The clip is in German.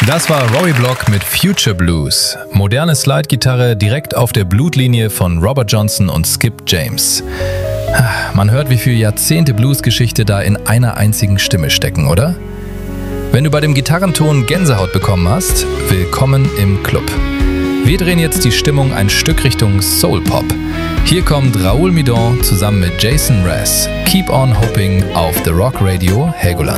Das war Rory Block mit Future Blues. Moderne Slide-Gitarre direkt auf der Blutlinie von Robert Johnson und Skip James. Man hört, wie viel Jahrzehnte Bluesgeschichte da in einer einzigen Stimme stecken, oder? Wenn du bei dem Gitarrenton Gänsehaut bekommen hast, willkommen im Club. Wir drehen jetzt die Stimmung ein Stück Richtung Soul Pop. Hier kommt Raoul Midon zusammen mit Jason Mraz. Keep on Hoping auf The Rock Radio Helgoland.